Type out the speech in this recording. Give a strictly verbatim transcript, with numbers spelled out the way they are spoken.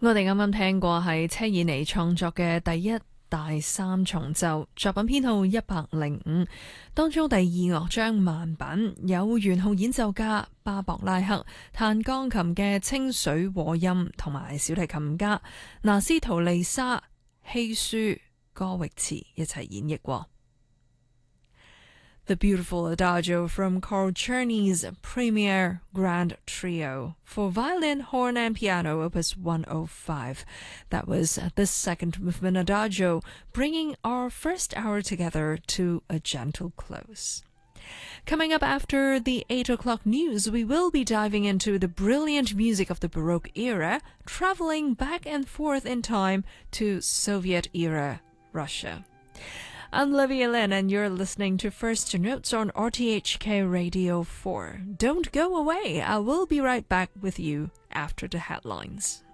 我哋啱啱聽過係車爾尼創作嘅第一大三重奏，作品編號一百零五，當中第二樂章慢板有圓號演奏家巴博拉克彈鋼琴嘅清水和音，同埋小提琴家拿斯圖利沙、希舒、歌域茨一齊演繹過。The beautiful Adagio from Carl Czerny's Premier Grand Trio for violin, horn and piano, opus one oh five. That was the second movement Adagio, bringing our first hour together to a gentle close. Coming up after the eight o'clock news, we will be diving into the brilliant music of the Baroque era, traveling back and forth in time to Soviet-era Russia. I'm Livia Lin, and you're listening to First Notes on R T H K Radio four. Don't go away. I will be right back with you after the headlines.